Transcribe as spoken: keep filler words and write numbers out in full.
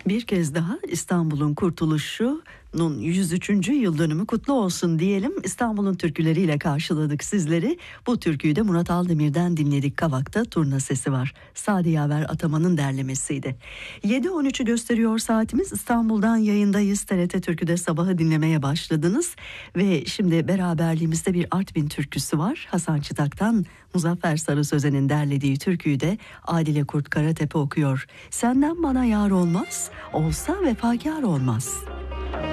Bir kez daha İstanbul'un kurtuluşunun yüz üçüncü yıl dönümü kutlu olsun diyelim. İstanbul'un türküleriyle karşıladık sizleri. Bu türküyü de Murat Aldemir'den dinledik. Kavak'ta turna sesi var. Sadi Yaver Ataman'ın derlemesiydi. yedi on üçü gösteriyor saatimiz. İstanbul'dan yayındayız. T R T Türkü'de sabahı dinlemeye başladınız. Ve şimdi beraberliğimizde bir Artvin türküsü var. Hasan Çıtak'tan Muzaffer Sarı Sözen'in derlediği türküyü de Adile Kurt Karatepe okuyor. Senden bana yar olmaz, olsa vefakar olmaz.